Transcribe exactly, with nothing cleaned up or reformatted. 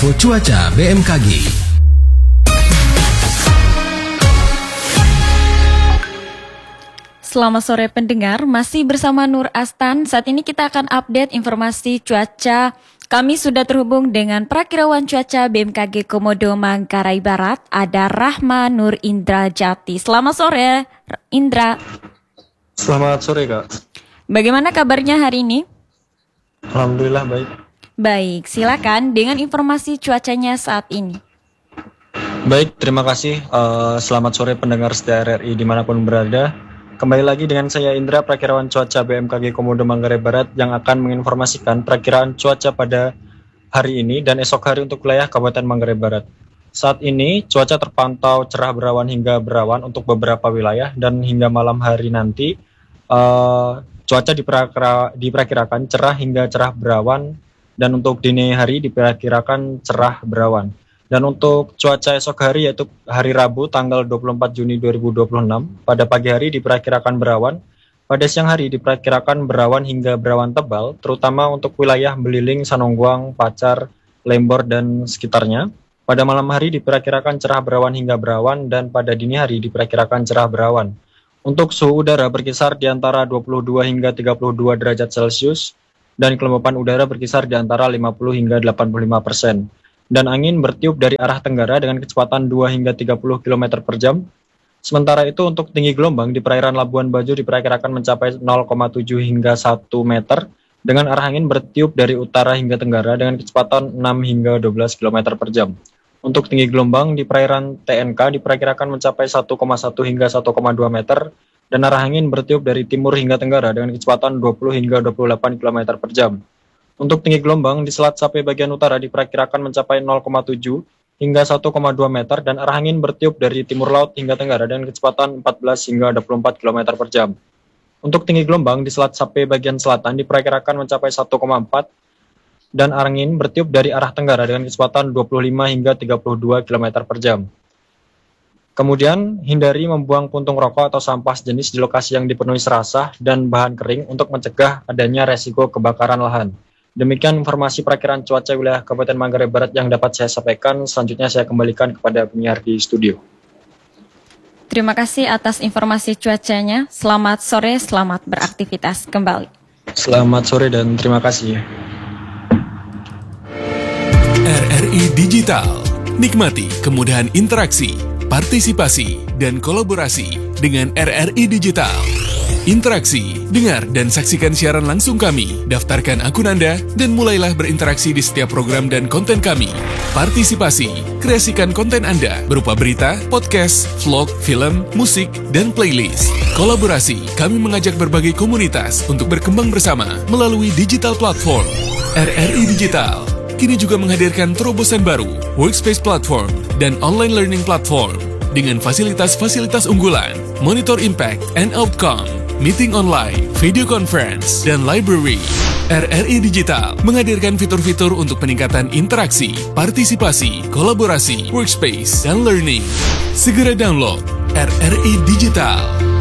Info Cuaca B M K G. Selamat sore pendengar, masih bersama Nur Astan. Saat ini kita akan update informasi cuaca. Kami sudah terhubung dengan Prakirawan Cuaca B M K G Komodo Manggarai Barat, ada Rahma Nur Indra Jati. Selamat sore, Indra. Selamat sore, Kak. Bagaimana kabarnya hari ini? Alhamdulillah baik. Baik, silakan dengan informasi cuacanya saat ini. Baik, terima kasih. Uh, selamat sore pendengar setia R R I dimanapun berada. Kembali lagi dengan saya Indra, Prakirawan Cuaca B M K G Komodo Manggarai Barat yang akan menginformasikan perakiraan cuaca pada hari ini dan esok hari untuk wilayah Kabupaten Manggarai Barat. Saat ini cuaca terpantau cerah berawan hingga berawan untuk beberapa wilayah dan hingga malam hari nanti uh, cuaca diperakira, diperkirakan cerah hingga cerah berawan dan untuk dini hari diperkirakan cerah berawan. Dan untuk cuaca esok hari yaitu hari Rabu tanggal dua puluh empat Juni dua ribu dua puluh enam, pada pagi hari diperkirakan berawan, pada siang hari diperkirakan berawan hingga berawan tebal, terutama untuk wilayah Beliling, Sanongguang, Pacar, Lembor, dan sekitarnya. Pada malam hari diperkirakan cerah berawan hingga berawan, dan pada dini hari diperkirakan cerah berawan. Untuk suhu udara berkisar di antara dua puluh dua hingga tiga puluh dua derajat Celcius, dan kelembapan udara berkisar di antara lima puluh hingga delapan puluh lima persen. Dan angin bertiup dari arah tenggara dengan kecepatan dua hingga tiga puluh kilometer per jam. Sementara itu untuk tinggi gelombang di perairan Labuan Bajo diperkirakan mencapai nol koma tujuh hingga satu meter dengan arah angin bertiup dari utara hingga tenggara dengan kecepatan enam hingga dua belas kilometer per jam. Untuk tinggi gelombang di perairan T N K diperkirakan mencapai satu koma satu hingga satu koma dua meter dan arah angin bertiup dari timur hingga tenggara dengan kecepatan dua puluh hingga dua puluh delapan kilometer per jam. Untuk tinggi gelombang di Selat Sape bagian utara diperkirakan mencapai nol koma tujuh hingga satu koma dua meter dan arah angin bertiup dari timur laut hingga tenggara dengan kecepatan empat belas hingga dua puluh empat kilometer per jam. Untuk tinggi gelombang di Selat Sape bagian selatan diperkirakan mencapai satu koma empat dan angin bertiup dari arah tenggara dengan kecepatan dua puluh lima hingga tiga puluh dua kilometer per jam. Kemudian, hindari membuang puntung rokok atau sampah jenis di lokasi yang dipenuhi serasah dan bahan kering untuk mencegah adanya resiko kebakaran lahan. Demikian informasi perakiraan cuaca wilayah Kabupaten Manggarai Barat yang dapat saya sampaikan. Selanjutnya saya kembalikan kepada penyiar di studio. Terima kasih atas informasi cuacanya. Selamat sore, selamat beraktivitas kembali. Selamat sore dan terima kasih. R R I Digital. Nikmati kemudahan interaksi, partisipasi, dan kolaborasi dengan R R I Digital. Interaksi, dengar dan saksikan siaran langsung kami, daftarkan akun Anda, dan mulailah berinteraksi di setiap program dan konten kami. Partisipasi, kreasikan konten Anda berupa berita, podcast, vlog, film, musik, dan playlist. Kolaborasi, kami mengajak berbagai komunitas untuk berkembang bersama melalui digital platform. R R I Digital kini juga menghadirkan terobosan baru, workspace platform, dan online learning platform dengan fasilitas-fasilitas unggulan, monitor impact and outcome, meeting online, video conference, dan library. R R I Digital menghadirkan fitur-fitur untuk peningkatan interaksi, partisipasi, kolaborasi, workspace, dan learning. Segera download R R I Digital.